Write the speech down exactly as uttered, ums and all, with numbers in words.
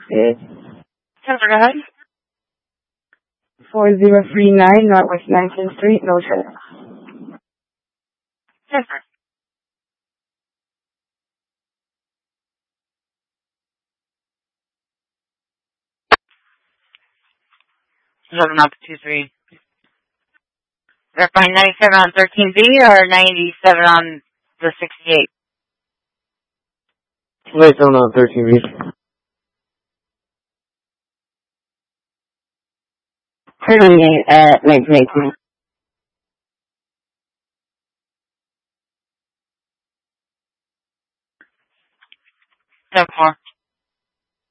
Yes. Sir, go ahead. four zero three nine Northwest nineteenth Street, no traffic. Yes, sir. Seven up two three. Verifying ninety-seven on thirteen B or ninety-seven on the sixty-eight. ninety-seven on thirteen B. Terminate at nineteen eighteen. Ten four.